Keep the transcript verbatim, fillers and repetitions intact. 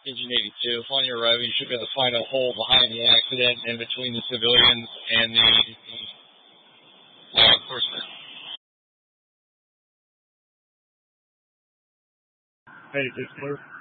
Engine eighty-two, upon your arrival, you should be able to find a hole behind the accident and between the civilians and the law enforcement. Hey, is this clear?